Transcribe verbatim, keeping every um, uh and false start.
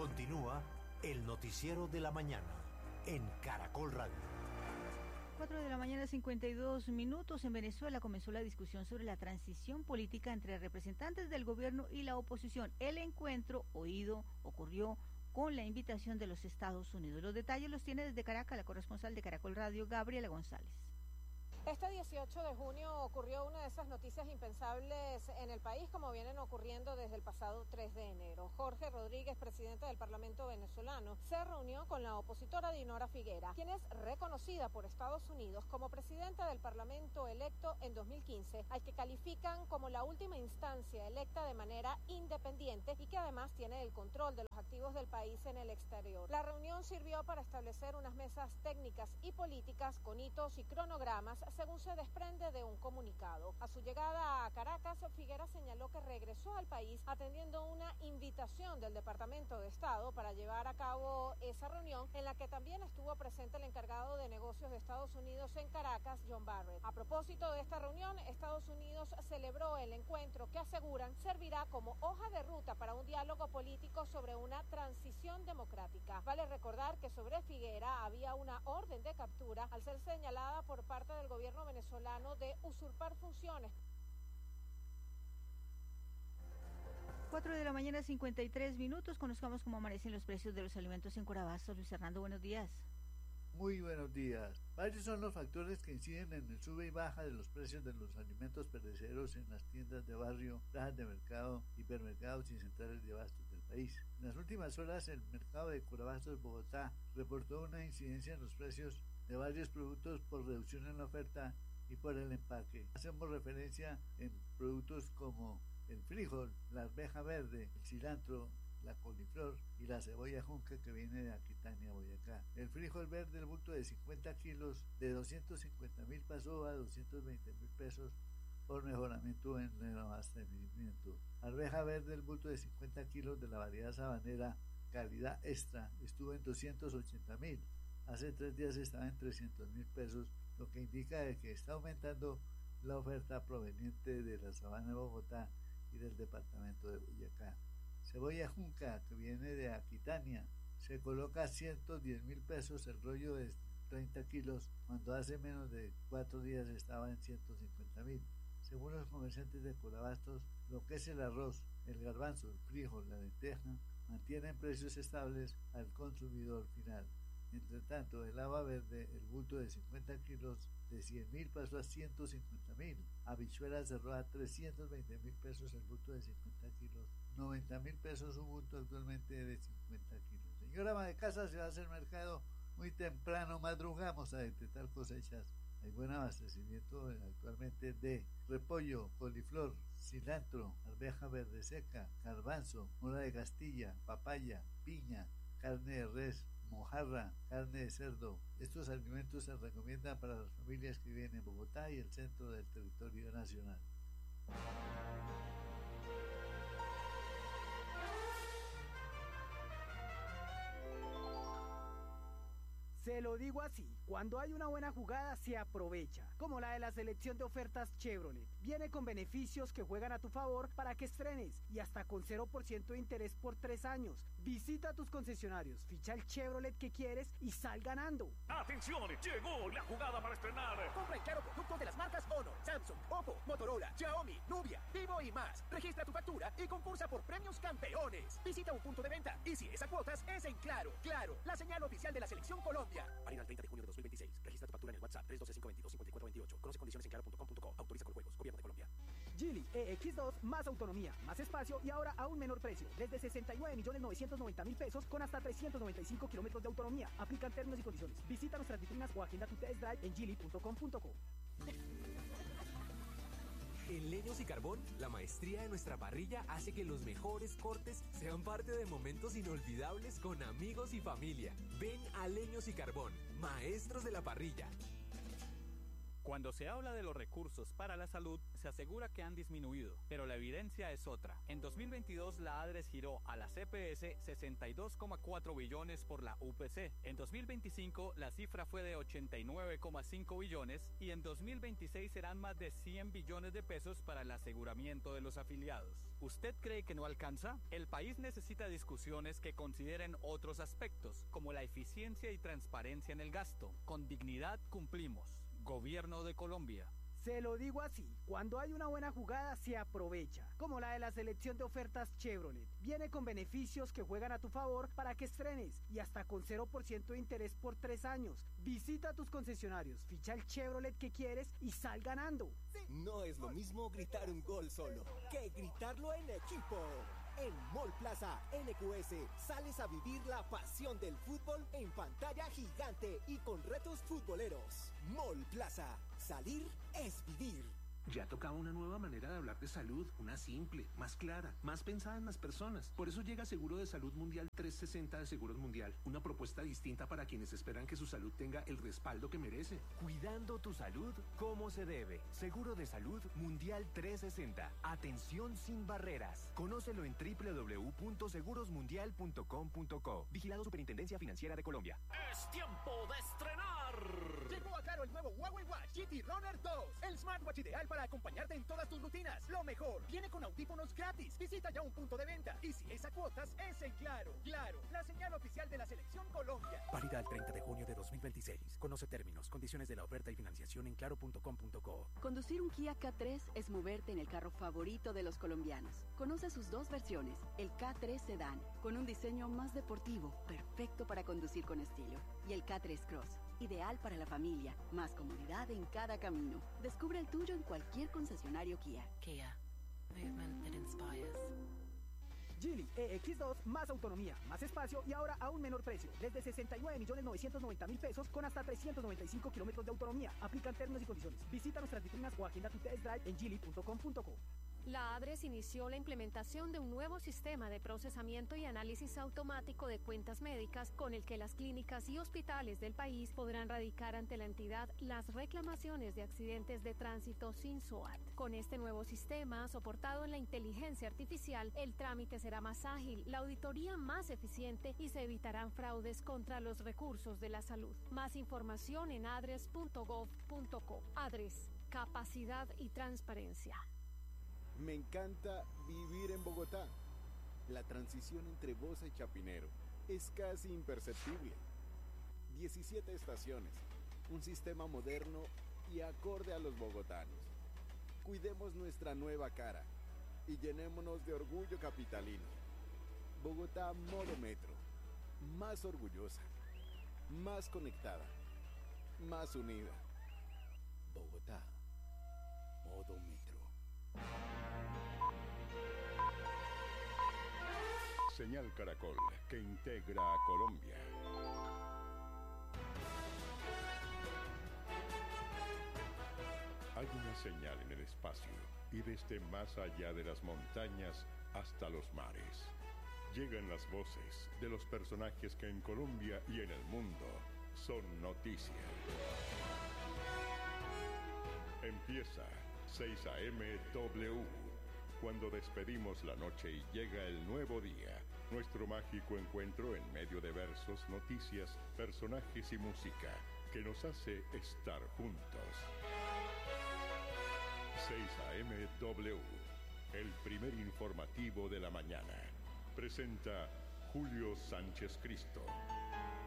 Continúa el noticiero de la mañana en Caracol Radio. cuatro de la mañana, cincuenta y dos minutos. En Venezuela comenzó la discusión sobre la transición política entre representantes del gobierno y la oposición. El encuentro oído ocurrió con la invitación de los Estados Unidos. Los detalles los tiene desde Caracas la corresponsal de Caracol Radio, Gabriela González. Este dieciocho de junio ocurrió una de esas noticias impensables en el país, como vienen ocurriendo desde el pasado tres de enero. Jorge Rodríguez, presidente del Parlamento venezolano, se reunió con la opositora Dinora Figuera, quien es reconocida por Estados Unidos como presidenta del Parlamento electo en dos mil quince, al que califican como la última instancia electa de manera independiente y que además tiene el control de los activos del país en el exterior. La reunión sirvió para establecer unas mesas técnicas y políticas con hitos y cronogramas, según se desprende de un comunicado. A su llegada a Caracas, Figuera señaló que regresó al país atendiendo una invitación del Departamento de Estado para llevar a cabo esa reunión, en la que también estuvo presente el encargado de negocios de Estados Unidos en Caracas, John Barrett. A propósito de esta reunión, Estados Unidos celebró el encuentro que aseguran servirá como hoja de ruta para un diálogo político sobre una transición democrática. Vale recordar que sobre Figuera había una orden de captura al ser señalada por parte del gobierno venezolano de usurpar funciones. cuatro de la mañana, cincuenta y tres minutos. Conozcamos cómo amanecen los precios de los alimentos en Corabastos. Luis Hernando, buenos días. Muy buenos días. Varios son los factores que inciden en el sube y baja de los precios de los alimentos perecederos en las tiendas de barrio, plazas de mercado, hipermercados y centrales de abastos del país. En las últimas horas, el mercado de Corabastos, Bogotá, reportó una incidencia en los precios de varios productos por reducción en la oferta y por el empaque. Hacemos referencia en productos como el frijol, la arveja verde, el cilantro, la coliflor y la cebolla junca que viene de Aquitania, Boyacá. El frijol verde, el bulto de cincuenta kilos, de doscientos cincuenta mil pasó a doscientos veinte mil pesos por mejoramiento en el abastecimiento. Arveja verde, el bulto de cincuenta kilos de la variedad sabanera calidad extra, estuvo en doscientos ochenta mil. Hace tres días estaba en trescientos mil pesos, lo que indica de que está aumentando la oferta proveniente de la sabana de Bogotá y del departamento de Boyacá. Cebolla junca, que viene de Aquitania, se coloca a ciento diez mil pesos el rollo de treinta kilos, cuando hace menos de cuatro días estaba en ciento cincuenta mil. Según los comerciantes de Corabastos, lo que es el arroz, el garbanzo, el frijol, la lenteja, mantienen precios estables al consumidor final. Entre tanto, el haba verde, el bulto de cincuenta kilos, de cien mil pasó a ciento cincuenta mil. Habichuela cerró a trescientos veinte mil pesos el bulto de cincuenta kilos. noventa mil pesos un bulto actualmente de cincuenta kilos. Señora ama de casa, se va a hacer mercado muy temprano, madrugamos a detectar cosechas. Hay buen abastecimiento actualmente de repollo, coliflor, cilantro, arveja verde seca, garbanzo, mora de Castilla, papaya, piña, carne de res, mojarra, carne de cerdo. Estos alimentos se recomiendan para las familias que viven en Bogotá y el centro del territorio nacional. Se lo digo así, cuando hay una buena jugada se aprovecha, como la de la selección de ofertas Chevrolet. Viene con beneficios que juegan a tu favor para que estrenes y hasta con cero por ciento de interés por tres años. Visita tus concesionarios, ficha el Chevrolet que quieres y sal ganando. ¡Atención! Llegó la jugada para estrenar. Compra en Claro productos de las marcas Honor, Samsung, Oppo, Motorola, Xiaomi, Nubia, Vivo y más. Registra tu factura y concursa por premios campeones. Visita un punto de venta y si es a cuotas es en Claro. Claro, la señal oficial de la Selección Colombia. Válido al treinta de junio de dos mil veintiséis. Registra tu factura en el WhatsApp tres uno dos cinco dos dos cinco cuatro dos ocho. Conoce condiciones en claro punto com punto co. Autoriza con juegos. Gobierno de Colombia. Geely E X dos, más autonomía, más espacio y ahora a un menor precio. Desde sesenta y nueve millones novecientos noventa mil pesos con hasta trescientos noventa y cinco kilómetros de autonomía. Aplican términos y condiciones. Visita nuestras vitrinas o agenda tu test drive en geely punto com punto co. En Leños y Carbón, la maestría de nuestra parrilla hace que los mejores cortes sean parte de momentos inolvidables con amigos y familia. Ven a Leños y Carbón, maestros de la parrilla. Cuando se habla de los recursos para la salud, se se asegura que han disminuido, pero la evidencia es otra. En dos mil veintidós la ADRES giró a la C P S sesenta y dos coma cuatro billones por la U P C. En dos mil veinticinco la cifra fue de ochenta y nueve coma cinco billones y en dos mil veintiséis serán más de cien billones de pesos para el aseguramiento de los afiliados. ¿Usted cree que no alcanza? El país necesita discusiones que consideren otros aspectos, como la eficiencia y transparencia en el gasto. Con dignidad cumplimos. Gobierno de Colombia. Se lo digo así, cuando hay una buena jugada se aprovecha, como la de la selección de ofertas Chevrolet. Viene con beneficios que juegan a tu favor para que estrenes y hasta con cero por ciento de interés por tres años. Visita tus concesionarios, ficha el Chevrolet que quieres y sal ganando. No es lo mismo gritar un gol solo que gritarlo en equipo. En Mall Plaza N Q S sales a vivir la pasión del fútbol en pantalla gigante y con retos futboleros. Mall Plaza, salir es vivir. Ya tocaba una nueva manera de hablar de salud, una simple, más clara, más pensada en las personas. Por eso llega Seguro de Salud Mundial trescientos sesenta de Seguros Mundial, una propuesta distinta para quienes esperan que su salud tenga el respaldo que merece. Cuidando tu salud como se debe. Seguro de Salud Mundial trescientos sesenta. Atención sin barreras. Conócelo en doble u doble u doble u punto seguros mundial punto com punto co. Vigilado Superintendencia Financiera de Colombia. ¡Es tiempo de estrenar! Llegó a Claro el nuevo Huawei Watch G T Runner dos, el smartwatch ideal para acompañarte en todas tus rutinas. Lo mejor, viene con audífonos gratis. Visita ya un punto de venta. Y si es a cuotas, es en Claro. Claro, la señal oficial de la Selección Colombia. Válida el treinta de junio de dos mil veintiséis. Conoce términos, condiciones de la oferta y financiación en claro punto com punto co. Conducir un Kia K tres es moverte en el carro favorito de los colombianos. Conoce sus dos versiones, el K tres Sedan, con un diseño más deportivo, perfecto para conducir con estilo, y el K tres Cross, ideal para la familia, más comodidad en cada camino. Descubre el tuyo en cualquier concesionario Kia. Kia. Movement that inspires. Geely E X dos, más autonomía, más espacio y ahora a un menor precio. Desde sesenta y nueve millones novecientos noventa mil pesos con hasta trescientos noventa y cinco kilómetros de autonomía. Aplican términos y condiciones. Visita nuestras vitrinas o agenda tu test drive en geely punto com punto co. La ADRES inició la implementación de un nuevo sistema de procesamiento y análisis automático de cuentas médicas con el que las clínicas y hospitales del país podrán radicar ante la entidad las reclamaciones de accidentes de tránsito sin S O A T. Con este nuevo sistema, soportado en la inteligencia artificial, el trámite será más ágil, la auditoría más eficiente y se evitarán fraudes contra los recursos de la salud. Más información en adres punto gov punto co. ADRES, capacidad y transparencia. Me encanta vivir en Bogotá. La transición entre Bosa y Chapinero es casi imperceptible. diecisiete estaciones, un sistema moderno y acorde a los bogotanos. Cuidemos nuestra nueva cara y llenémonos de orgullo capitalino. Bogotá modo metro, más orgullosa, más conectada, más unida. Bogotá, modo metro. Señal Caracol, que integra a Colombia. Hay una señal en el espacio y desde más allá de las montañas hasta los mares. Llegan las voces de los personajes que en Colombia y en el mundo son noticia. Empieza seis A M W. Cuando despedimos la noche y llega el nuevo día, nuestro mágico encuentro en medio de versos, noticias, personajes y música que nos hace estar juntos. seis A M W, el primer informativo de la mañana. Presenta Julio Sánchez Cristo.